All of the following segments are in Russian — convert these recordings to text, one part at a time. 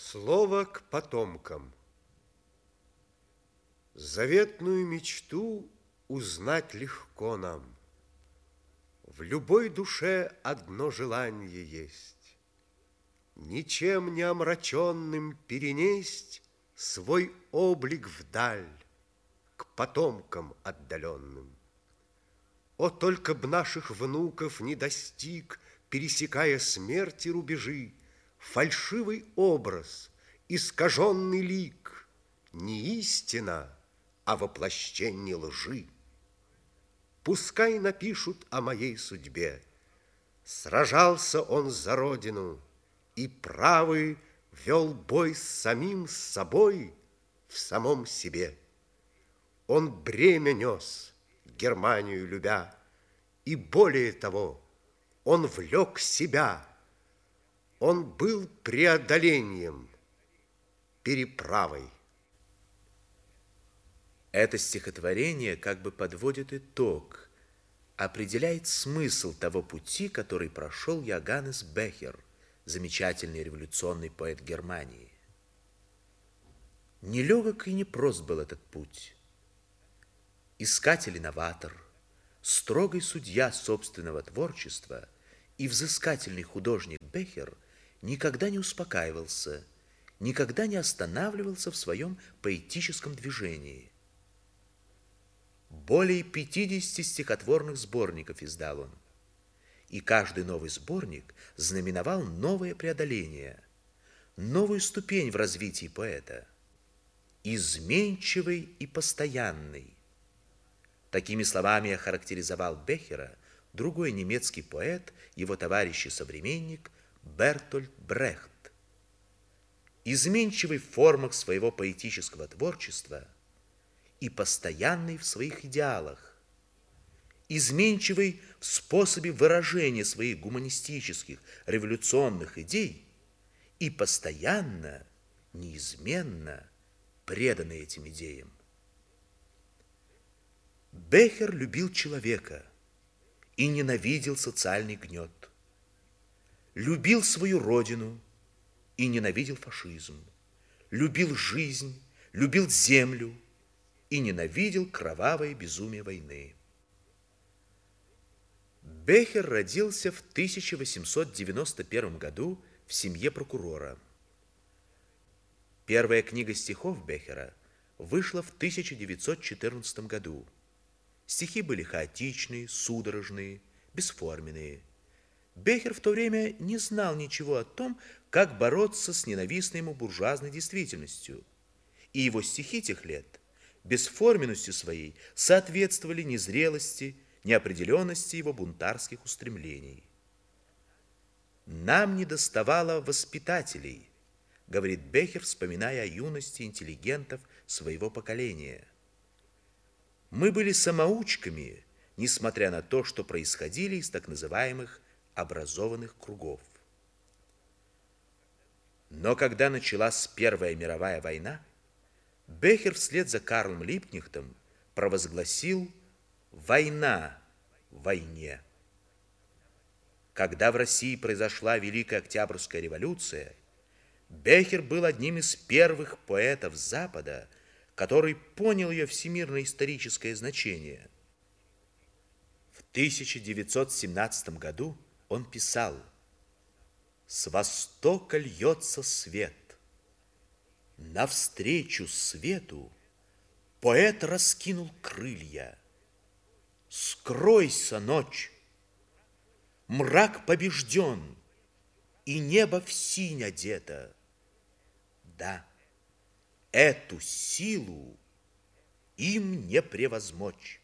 Слово к потомкам. Заветную мечту узнать легко нам. В любой душе одно желание есть. Ничем не омраченным перенесть свой облик вдаль, к потомкам отдаленным. О, только б наших внуков не достиг, пересекая смерти рубежи, фальшивый образ, искаженный лик, не истина, а воплощение лжи. Пускай напишут о моей судьбе. Сражался он за родину, и правый вел бой с самим собой в самом себе. Он бремя нес, Германию любя, и более того, он влек себя. Он был преодолением, переправой. Это стихотворение как бы подводит итог, определяет смысл того пути, который прошел Йоганнес Бехер, замечательный революционный поэт Германии. Нелегок и непрост был этот путь. Искатель и новатор, строгий судья собственного творчества и взыскательный художник Бехер никогда не успокаивался, никогда не останавливался в своем поэтическом движении. Более 50 стихотворных сборников издал он, и каждый новый сборник знаменовал новое преодоление, новую ступень в развитии поэта, изменчивый и постоянный. Такими словами охарактеризовал Бехера другой немецкий поэт, его товарищ и современник Бертольд Брехт. Изменчивый в формах своего поэтического творчества и постоянный в своих идеалах, изменчивый в способе выражения своих гуманистических, революционных идей и постоянно, неизменно преданный этим идеям. Бехер любил человека и ненавидел социальный гнет. Любил свою родину и ненавидел фашизм. Любил жизнь, любил землю и ненавидел кровавое безумие войны. Бехер родился в 1891 году в семье прокурора. Первая книга стихов Бехера вышла в 1914 году. Стихи были хаотичные, судорожные, бесформенные. Бехер в то время не знал ничего о том, как бороться с ненавистной ему буржуазной действительностью. И его стихи тех лет бесформенностью своей соответствовали незрелости, неопределенности его бунтарских устремлений. «Нам недоставало воспитателей», говорит Бехер, вспоминая о юности интеллигентов своего поколения. «Мы были самоучками, несмотря на то, что происходили из так называемых образованных кругов». Но когда началась Первая мировая война, Бехер вслед за Карлом Либкнехтом провозгласил «Война войне». Когда в России произошла Великая Октябрьская революция, Бехер был одним из первых поэтов Запада, который понял ее всемирно-историческое значение. В 1917 году он писал: «С востока льется свет. Навстречу свету поэт раскинул крылья. Скройся, ночь! Мрак побежден, и небо в синь одето. Да, эту силу им не превозмочь».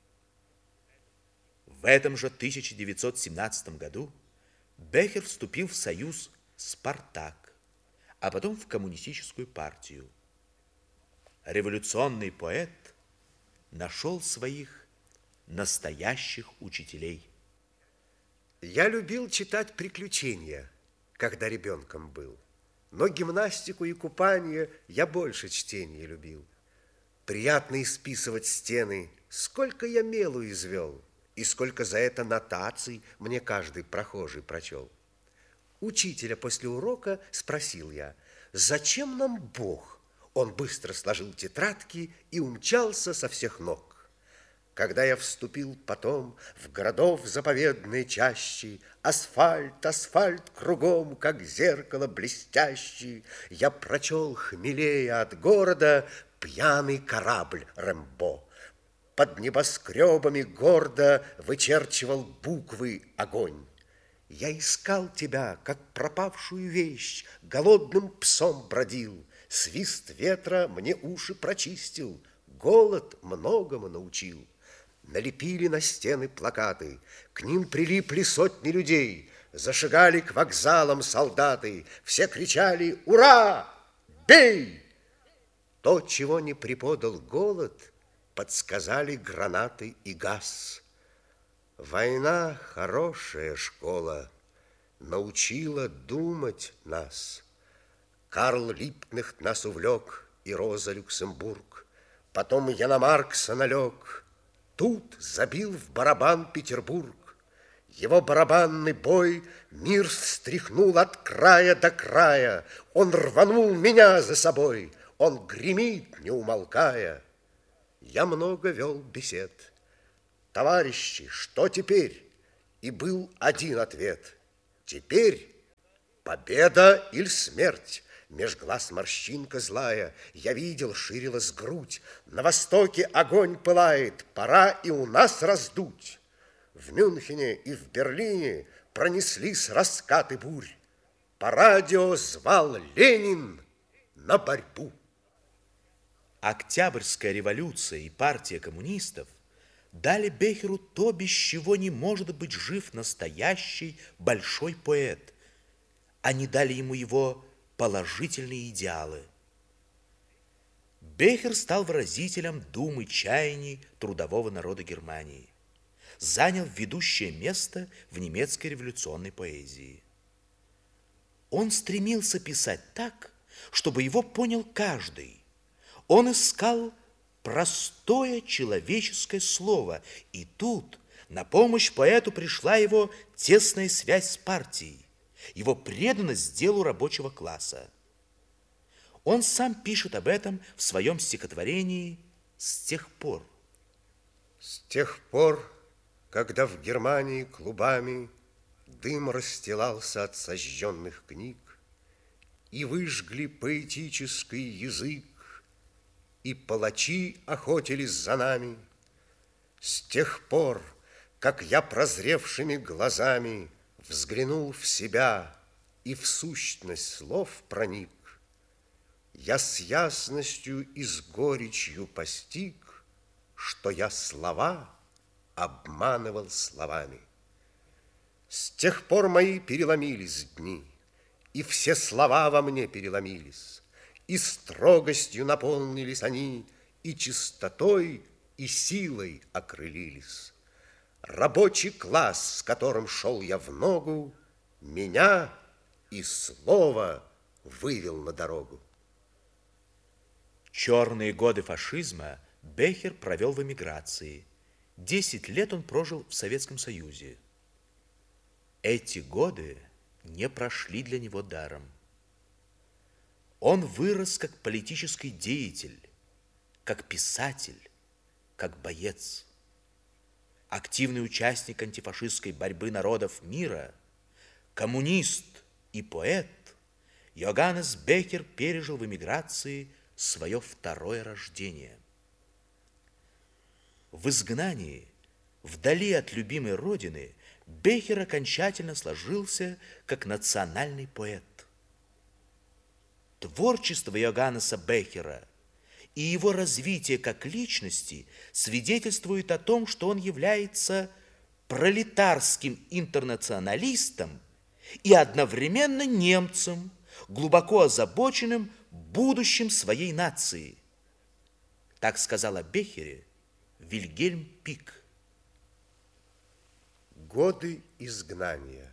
В этом же 1917 году Бехер вступил в союз «Спартак», а потом в коммунистическую партию. Революционный поэт нашел своих настоящих учителей. Я любил читать приключения, когда ребенком был. Но гимнастику и купание я больше чтения любил. Приятно исписывать стены, сколько я мелу извел, и сколько за это нотаций мне каждый прохожий прочел. Учителя после урока спросил я: зачем нам Бог? Он быстро сложил тетрадки и умчался со всех ног. Когда я вступил потом в городов заповедные чащи, асфальт, асфальт кругом, как зеркало блестящий, я прочел хмелея от города пьяный корабль Рэмбо. Под небоскребами гордо вычерчивал буквы огонь. Я искал тебя, как пропавшую вещь, голодным псом бродил, свист ветра мне уши прочистил, голод многому научил. Налепили на стены плакаты, к ним прилипли сотни людей, зашагали к вокзалам солдаты, все кричали «Ура! Бей!» То, чего не преподал голод, подсказали гранаты и газ. Война — хорошая школа, научила думать нас. Карл Липкнехт нас увлек, и Роза Люксембург. Потом я на Маркса налег. Тут забил в барабан Петербург. Его барабанный бой мир встряхнул от края до края. Он рванул меня за собой, он гремит, не умолкая. Я много вел бесед. Товарищи, что теперь? И был один ответ. Теперь победа или смерть? Меж глаз морщинка злая, я видел, ширилась грудь. На востоке огонь пылает, пора и у нас раздуть. В Мюнхене и в Берлине пронеслись раскаты бурь. По радио звал Ленин на борьбу. Октябрьская революция и партия коммунистов дали Бехеру то, без чего не может быть жив настоящий большой поэт. Они дали ему его положительные идеалы. Бехер стал выразителем дум и чаяний трудового народа Германии, занял ведущее место в немецкой революционной поэзии. Он стремился писать так, чтобы его понял каждый. Он искал простое человеческое слово, и тут на помощь поэту пришла его тесная связь с партией, его преданность делу рабочего класса. Он сам пишет об этом в своем стихотворении «С тех пор». С тех пор, когда в Германии клубами дым расстилался от сожженных книг, и выжгли поэтический язык, и палачи охотились за нами, с тех пор, как я прозревшими глазами взглянул в себя и в сущность слов проник, я с ясностью и с горечью постиг, что я слова обманывал словами. С тех пор мои переломились дни, и все слова во мне переломились, и строгостью наполнились они, и чистотой, и силой окрылились. Рабочий класс, с которым шел я в ногу, меня и слово вывел на дорогу. Черные годы фашизма Бехер провел в эмиграции. 10 лет он прожил в Советском Союзе. Эти годы не прошли для него даром. Он вырос как политический деятель, как писатель, как боец. Активный участник антифашистской борьбы народов мира, коммунист и поэт, Йоганнес Бехер пережил в эмиграции свое второе рождение. В изгнании, вдали от любимой родины, Бехер окончательно сложился как национальный поэт. Творчество Йоганнеса Бехера и его развитие как личности свидетельствует о том, что он является пролетарским интернационалистом и одновременно немцем, глубоко озабоченным будущим своей нации. Так сказал о Бехере Вильгельм Пик. Годы изгнания.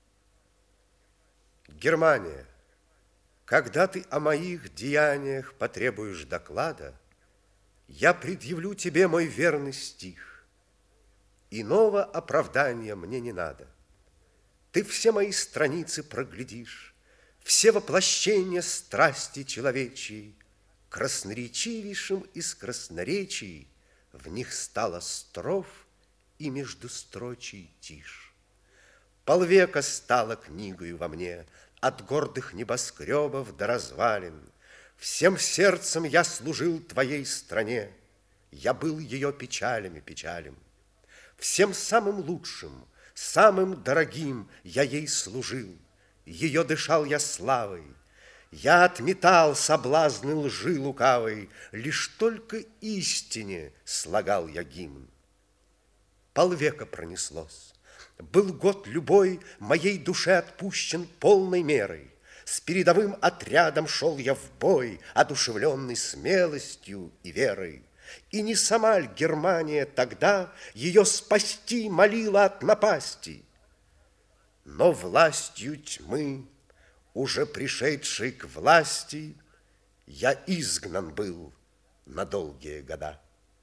Германия, когда ты о моих деяниях потребуешь доклада, я предъявлю тебе мой верный стих. Иного оправдания мне не надо. Ты все мои страницы проглядишь, все воплощения страсти человечьей, красноречивейшим из красноречий в них стало строф и междустрочий тишь. Полвека стала книгою во мне, от гордых небоскребов до развалин. Всем сердцем я служил твоей стране, я был ее печалями печалем. Всем самым лучшим, самым дорогим я ей служил, ее дышал я славой. Я отметал соблазны лжи лукавой, лишь только истине слагал я гимн. Полвека пронеслось. Был год любой моей душе отпущен полной мерой. С передовым отрядом шел я в бой, одушевленный смелостью и верой. И не сама ль Германия тогда ее спасти молила от напасти? Но властью тьмы, уже пришедшей к власти, я изгнан был на долгие года.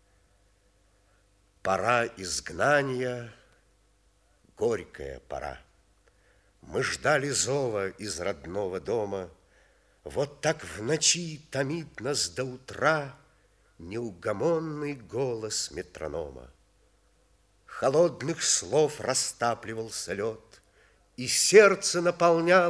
Пора изгнания, горькая пора. Мы ждали зова из родного дома. Вот так в ночи томит нас до утра неугомонный голос метронома. Холодных слов растапливался лед, и сердце наполнял